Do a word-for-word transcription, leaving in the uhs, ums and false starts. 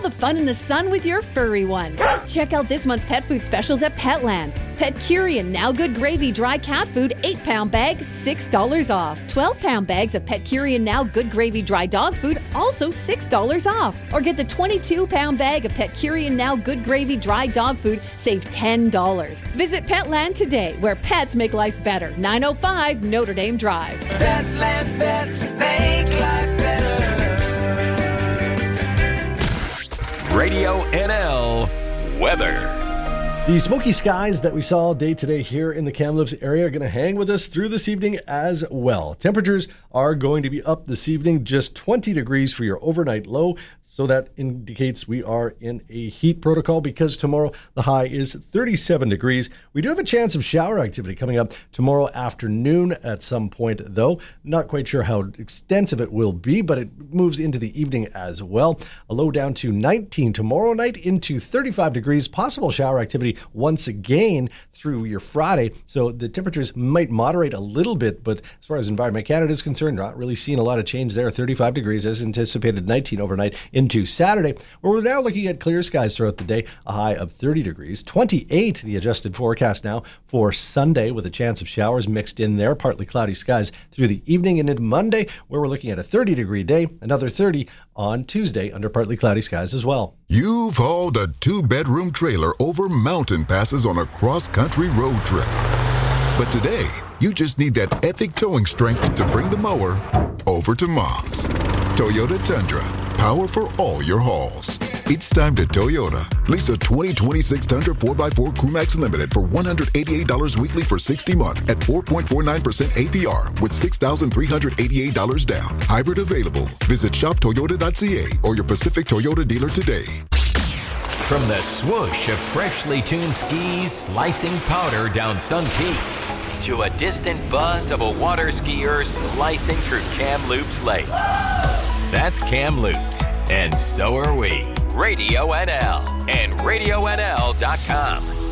the fun in the sun with your furry one. Check out this month's pet food specials at Petland. Petcurian Now Good Gravy Dry Cat Food eight pound bag, six dollars off. twelve pound bags of Petcurian Now Good Gravy Dry Dog Food, also six dollars off. Or get the twenty-two pound bag of Petcurian Now Good Gravy Dry Dog Food, save ten dollars. Visit Petland today, where pets make life better. nine oh five Notre Dame Drive. Petland pets make life better. Radio N L weather. The smoky skies that we saw day today here in the Kamloops area are going to hang with us through this evening as well. Temperatures are going to be up this evening, just twenty degrees for your overnight low. So that indicates we are in a heat protocol because tomorrow the high is thirty-seven degrees. We do have a chance of shower activity coming up tomorrow afternoon at some point, though. Not quite sure how extensive it will be, but it moves into the evening as well. A low down to nineteen tomorrow night, into thirty-five degrees. Possible shower activity once again through your Friday. So the temperatures might moderate a little bit, but as far as Environment Canada is concerned, not really seeing a lot of change there. thirty-five degrees as anticipated, nineteen overnight into Saturday, where we're now looking at clear skies throughout the day, a high of thirty degrees. twenty-eight, the adjusted forecast now for Sunday, with a chance of showers mixed in there. Partly cloudy skies through the evening and into Monday, where we're looking at a thirty degree day, another thirty on Tuesday under partly cloudy skies as well. You've hauled a two-bedroom trailer over mountain passes on a cross-country road trip. But today, you just need that epic towing strength to bring the mower over to Mom's. Toyota Tundra, power for all your hauls. It's time to Toyota. Lease a twenty twenty-six Tundra four by four Crewmax Limited for one hundred eighty-eight dollars weekly for sixty months at four point four nine percent A P R with six thousand three hundred eighty-eight dollars down. Hybrid available. Visit shop toyota dot c a or your Pacific Toyota dealer today. From the swoosh of freshly tuned skis slicing powder down Sun Peaks to a distant buzz of a water skier slicing through Kamloops Lake. That's Kamloops, and so are we. Radio N L and radio N L dot com.